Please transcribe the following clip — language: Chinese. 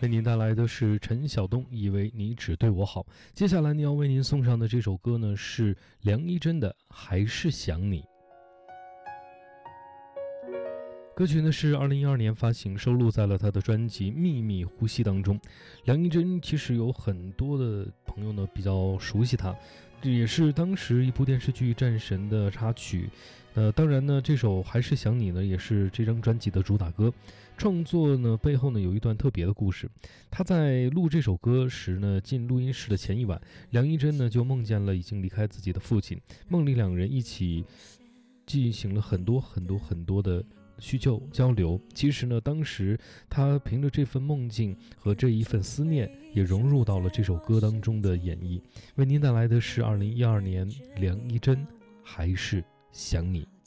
为您带来的是陈晓东，以为你只对我好。接下来你要为您送上的这首歌呢，是梁一真的《还是想你》。歌曲呢是2012年发行，收录在了他的专辑《秘密呼吸》当中。梁一真其实有很多的朋友呢比较熟悉他，这也是当时一部电视剧《战神》的插曲。当然呢，这首《还是想你》呢也是这张专辑的主打歌。创作呢背后呢有一段特别的故事。他在录这首歌时呢，进录音室的前一晚，梁一真呢就梦见了已经离开自己的父亲，梦里两人一起进行了很多的叙旧交流。其实呢，当时他凭着这份梦境和这一份思念，也融入到了这首歌当中的演绎。为您带来的是2012年梁一真《还是想你》。